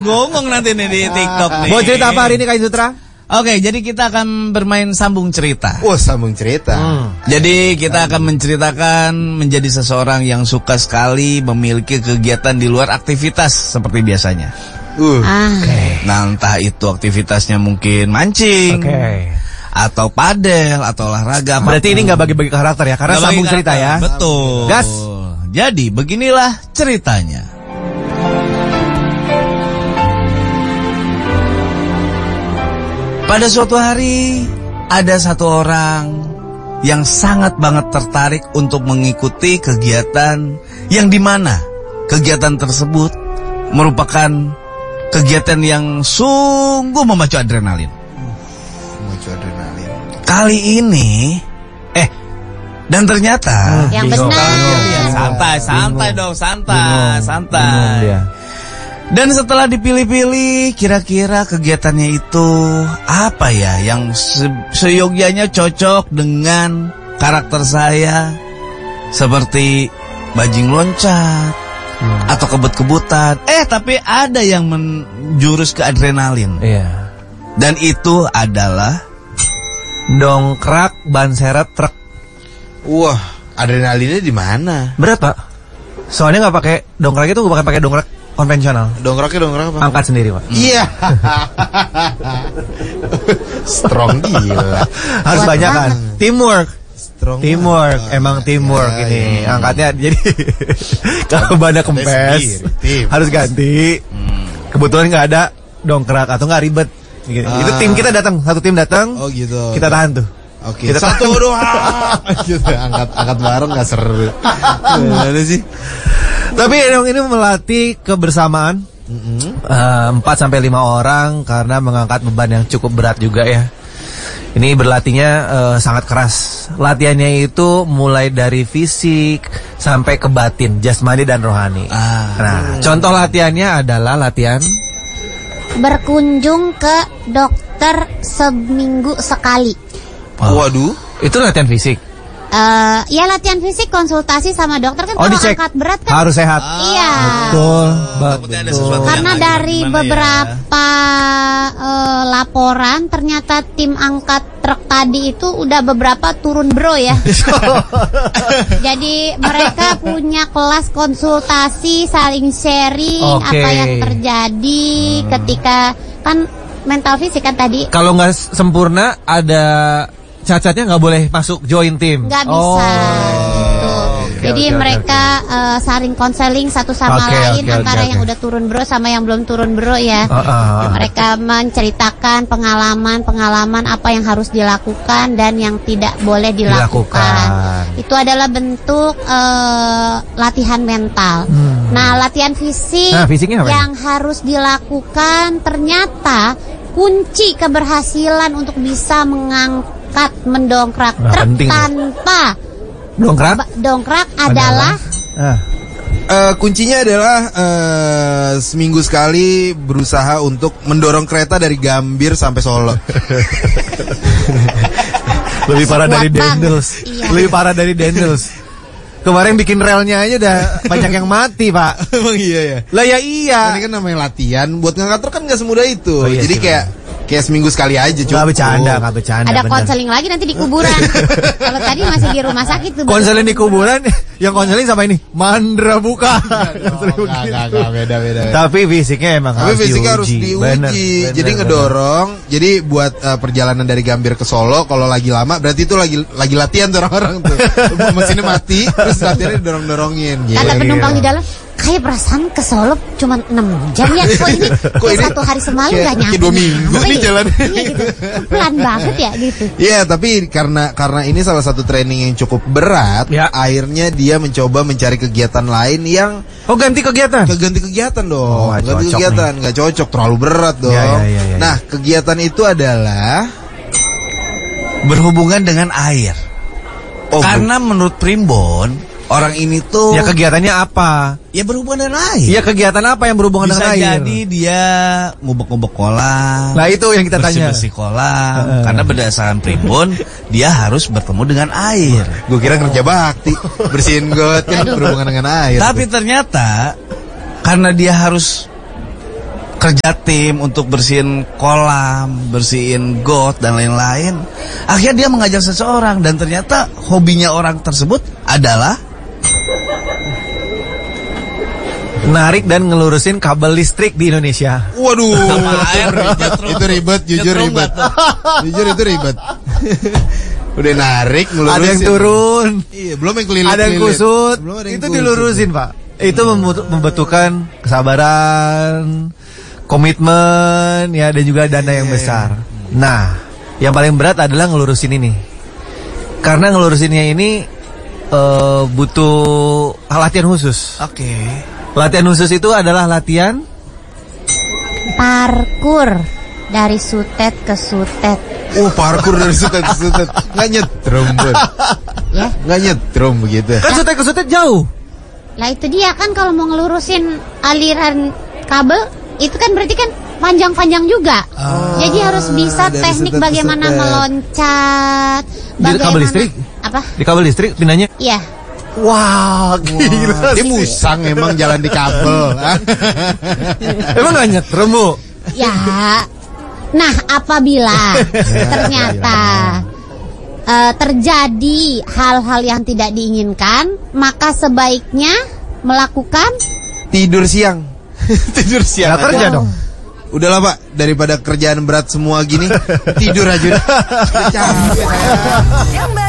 Ngomong nanti nih di TikTok nih. Mau cerita apa hari ini Kak Sutra? Oke, jadi kita akan bermain sambung cerita. Sambung cerita. Jadi kita akan menceritakan menjadi seseorang yang suka sekali memiliki kegiatan di luar aktivitas seperti biasanya. Nah, entah itu aktivitasnya mungkin mancing, atau padel, atau olahraga. Berarti ini nggak bagi-bagi karakter ya, karena sambung cerita ya. Betul. Gas. Jadi beginilah ceritanya. Pada suatu hari, ada satu orang yang sangat banget tertarik untuk mengikuti kegiatan yang dimana kegiatan tersebut merupakan kegiatan yang sungguh memacu adrenalin. Kali ini, dan ternyata yang benar. Santai. Dan setelah dipilih-pilih, kira-kira kegiatannya itu apa ya yang seyogyanya cocok dengan karakter saya, seperti bajing loncat atau kebut-kebutan. Tapi ada yang menjurus ke adrenalin. Iya. Dan itu adalah dongkrak ban serep truk. Wah, adrenalinnya di mana? Berat Pak. Soalnya nggak pakai dongkrak itu, bukan pakai dongkrak konvensional. Dongkraknya dongkrak apa? Angkat sendiri Pak. Iya. Strong gila. Harus banyak kan. Teamwork. Teamwork, emang teamwork ini. Angkatnya jadi kalau bannya kempes harus ganti. Kebetulan nggak ada dongkrak atau nggak ribet. Gitu. Itu tim kita datang, satu tim datang. Oh gitu. Kita tahan tuh. Oke. Kita satu doang. Gitu. Angkat bareng nggak seru. Gimana sih? Tapi ini melatih kebersamaan 4-5 orang karena mengangkat beban yang cukup berat juga ya. Ini berlatihnya sangat keras. Latihannya itu mulai dari fisik sampai ke batin, jasmani dan rohani. Nah, contoh latihannya adalah latihan berkunjung ke dokter seminggu sekali. Waduh, itu latihan fisik. Ya latihan fisik, konsultasi sama dokter kan. Kalau dicek. angkat berat kan Harus sehat. Iya. Betul. Karena dari beberapa laporan ternyata tim angkat truk tadi itu udah beberapa turun bro ya. Jadi mereka punya kelas konsultasi, saling sharing apa yang terjadi ketika kan mental fisik kan tadi. Kalau nggak sempurna ada cacatnya, nggak boleh masuk join tim. Nggak bisa. Jadi mereka saling konseling satu sama lain antara yang udah turun bro sama yang belum turun bro ya. Mereka menceritakan pengalaman apa yang harus dilakukan dan yang tidak boleh dilakukan. Itu adalah bentuk latihan mental. Nah, latihan fisik yang harus dilakukan ternyata kunci keberhasilan untuk bisa mendongkrak truk tanpa dongkrak adalah kuncinya adalah seminggu sekali berusaha untuk mendorong kereta dari Gambir sampai Solo. Lebih parah dari Dendels. Lebih parah dari Dendels. Kemarin bikin relnya aja udah banyak yang mati Pak. Emang iya ya? Lah ya iya. Ini kan namanya latihan. Buat ngangkat truk kan gak semudah itu. Jadi kayak seminggu sekali aja cukup. Gak bercanda. Ada konseling lagi nanti di kuburan. Kalau tadi masih di rumah sakit tuh. Konseling di kuburan, yang konseling sama ini Mandra bukan. Gak beda. Tapi fisiknya emang harus diuji. Bener. Jadi ngedorong. Jadi buat perjalanan dari Gambir ke Solo, kalau lagi lama berarti itu lagi latihan tuh orang-orang tuh. Mesinnya mati, terus latihannya didorong-dorongin. Ada penumpang di dalam. Kayak perasaan ke Solo cuma 6 jam ya. Kok ini satu hari semalam gak nyampe. 2 minggu nih jalan. Iya gitu. Pelan banget ya gitu. Iya, tapi karena ini salah satu training yang cukup berat, akhirnya dia mencoba mencari kegiatan lain yang ganti kegiatan. Ganti kegiatan dong. Ganti kegiatan, nggak cocok, terlalu berat dong. Ya. Nah, kegiatan itu adalah berhubungan dengan air. Karena menurut Primbon, orang ini tuh ya kegiatannya apa? Ya berhubungan dengan air. Ya kegiatan apa yang berhubungan dengan air? Bisa jadi dia ngubek-ngubek kolam. Nah itu yang kita tanya. Bersih kolam. Karena berdasarkan Primbon dia harus bertemu dengan air. Gue kira kerja bakti, bersihin got kan berhubungan dengan air. Tapi ternyata karena dia harus kerja tim untuk bersihin kolam, bersihin got dan lain-lain. Akhirnya dia mengajak seseorang dan ternyata hobinya orang tersebut adalah narik dan ngelurusin kabel listrik di Indonesia. Waduh, itu ribet, jujur ribet. Jujur itu ribet. Udah narik, ngelurusin. Ada yang turun. Iya, belum yang kelilit. Ada yang kusut. Itu dilurusin, Pak. Itu membutuhkan kesabaran, komitmen, ya, dan juga dana yang besar. Nah, yang paling berat adalah ngelurusin ini. Karena ngelurusinnya ini butuh latihan khusus. Oke. Latihan khusus itu adalah latihan parkur dari sutet ke sutet. Parkur dari sutet ke sutet. Nggak nyetrum, Bun. Ya. Nggak nyetrum begitu. Kan sutet ke sutet jauh. Lah itu dia kan, kalau mau ngelurusin aliran kabel itu kan berarti kan panjang-panjang juga. Jadi harus bisa teknik bagaimana meloncat, di kabel listrik. Apa? Di kabel listrik pindahnya? Iya. Wah, gila. Dia musang emang jalan di kabel. Emang gak nyetrum, Bu? Ya. Nah, apabila ternyata terjadi hal-hal yang tidak diinginkan, maka sebaiknya melakukan tidur siang. Tidur siang. Gak kerja dong. Udahlah, Pak, daripada kerjaan berat semua gini, tidur aja. Capek saya.